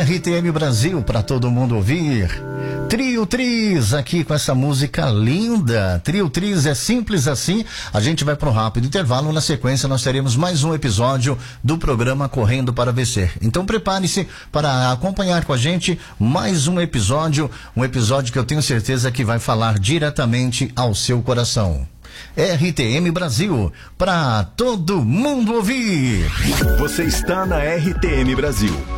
RTM Brasil para todo mundo ouvir. Trio Tris aqui com essa música linda. Trio Tris é simples assim. A gente vai para um rápido intervalo. Na sequência nós teremos mais um episódio do programa Correndo para Vencer. Então prepare-se para acompanhar com a gente mais um episódio que eu tenho certeza que vai falar diretamente ao seu coração. RTM Brasil, para todo mundo ouvir. Você está na RTM Brasil.